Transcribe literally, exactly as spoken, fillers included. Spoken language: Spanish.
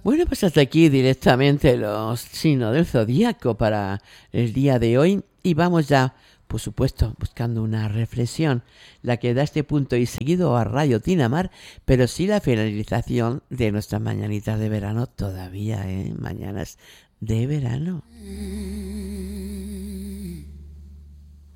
Bueno, pues hasta aquí directamente los signos del zodíaco para el día de hoy y vamos ya, por supuesto, buscando una reflexión, la que da este punto y seguido a Radio Tinamar, pero sí la finalización de nuestras mañanitas de verano todavía, ¿eh? Mañanas de verano.